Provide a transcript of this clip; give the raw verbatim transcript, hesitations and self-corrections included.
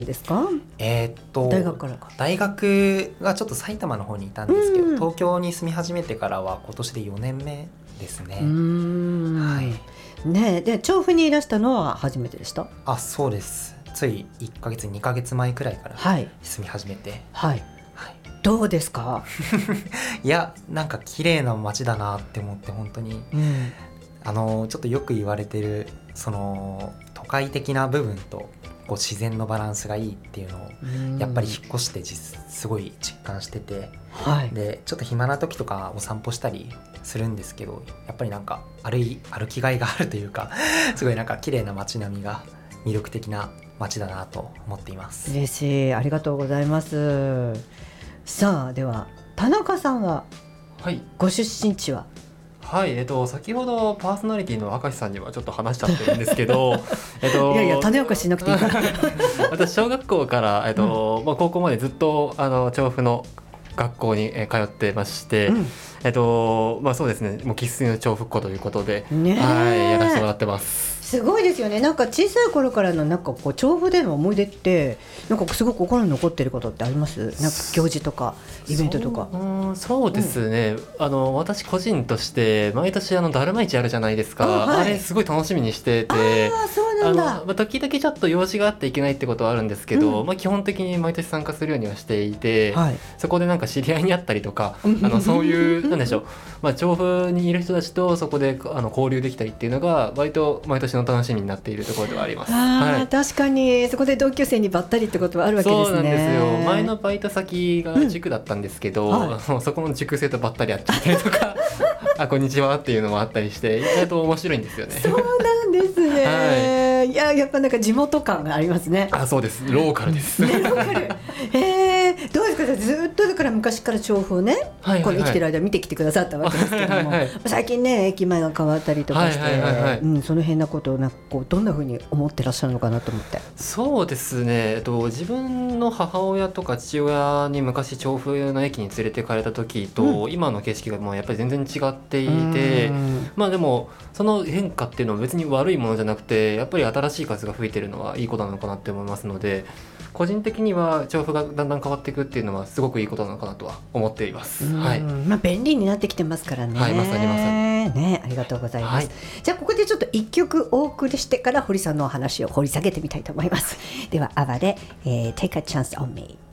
ですか？ えーっと大学から大学がちょっと埼玉の方にいたんですけど、 うん東京に住み始めてからは今年でよねんめですね。 うーん、 はいねえ、で調布にいらしたのは初めてでした？ あ、そうです。ついいっかげつにかげつまえくらいからはい住み始めて、 はいはい、 どうですか？ いやなんか綺麗な街だなって思って、本当にうんあのちょっとよく言われてるその都会的な部分とこう自然のバランスがいいっていうのをうんやっぱり引っ越して実すごい実感してて、 はいでちょっと暇な時とかお散歩したりするんですけど、やっぱりなんか歩い歩きがいがあるというかすごいなんか綺麗な街並みが魅力的な街だなと思っています。 嬉しい、ありがとうございます。さあでは田中さんははい、 ご出身地は？ はい、えっと先ほどパーソナリティの明石さんにはちょっと話しちゃってるんですけどえっといやいや種明かししなくていいから私小学校から、えっとまあ、高校までずっとあの調布の学校にえー通ってまして、 うんえっとまあそうですね、もう生粋の調布っ子ということで、 ねえはい、やらせてもらってます。 すごいですよね。なんか小さい頃からのなんかこう調布での思い出ってなんかすごく心に残ってることってあります？なんか行事とかイベントとか。 そう、うん、そうですね、あの私個人として毎年あのだるま市あるじゃないですか。あ、 あはい、 れすごい楽しみにしてて、 ああそうなんだ。 あのまあ、時々ちょっと用事があっていけないってことはあるんですけど、 うんまあ、基本的に毎年参加するようにはしていて、 はい、 そこでなんか知り合いに会ったりとか、あのそういうなんでしょう、まあ、調布にいる人たちとそこであの交流できたりっていうのが割と毎年の楽しみになっているところではあります。 あー、 はい、 確かにそこで同級生にばったりってことはあるわけですね。 そうなんですよ。前のバイト先が塾だったんですけど、 うんはい、 あのそこの塾生とばったり会っちゃったりとかあ、こんにちはっていうのもあったりして意外と面白いんですよね。 そうなんですね、はい、いややっぱなんか地元感がありますね。 あ、そうです、ローカルです、 ね、ローカルえー、どうですか？ずっとだから昔から調布をね、 はいはいはい、 この生きてる間見てきてくださったわけですけども、はいはいはい、最近ね駅前が変わったりとかして、はいはいはいはい、うん、その辺のことをなんかこうどんな風に思ってらっしゃるのかなと思って。 そうですね、えっと、自分の母親とか父親に昔調布の駅に連れてかれた時と、うん、今の景色がもうやっぱり全然違っていて、まあでもその変化っていうのは別に悪いものじゃなくて、やっぱり新しい数が増えてるのはいいことなのかなって思いますので、個人的には調布がだんだん変わっていくっていうのはすごくいいことなのかなとは思っています。はい、 まあ、便利になってきてますからね。 はい、まさにまさにね、ありがとうございます、はい、じゃあここでちょっと一曲お送りしてから堀さんのお話を掘り下げてみたいと思います。ではアバで、えー、Take a Chance on Me。